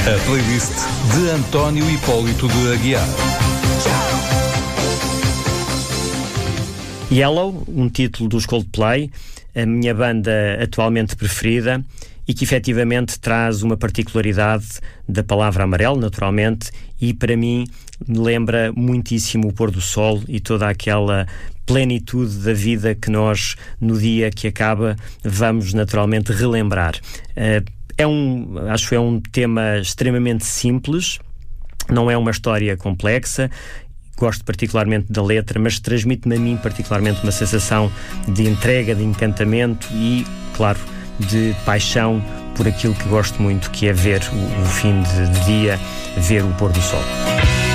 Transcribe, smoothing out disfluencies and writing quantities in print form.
A playlist de António Hipólito de Aguiar. Yellow, um título dos Coldplay, a minha banda atualmente preferida, e que efetivamente traz uma particularidade da palavra amarelo, naturalmente, e para mim lembra muitíssimo o pôr do sol e toda aquela plenitude da vida que nós, no dia que acaba, vamos naturalmente relembrar. Acho que é um tema extremamente simples, não é uma história complexa. Gosto particularmente da letra, mas transmite-me a mim particularmente uma sensação de entrega, de encantamento e, claro, de paixão por aquilo que gosto muito, que é ver o fim de dia, ver o pôr do sol.